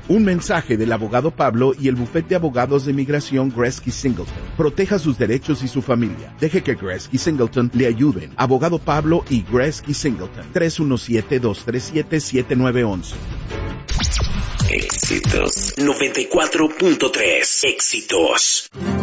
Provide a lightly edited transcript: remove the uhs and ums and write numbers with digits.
Un mensaje del abogado Pablo y el bufete de abogados de migración Gretzky Singleton. Proteja sus derechos y su familia. Deje que Gretzky Singleton le ayuden. Abogado Pablo y Gretzky Singleton. 317-237-7911. Éxitos 94.3. Éxitos.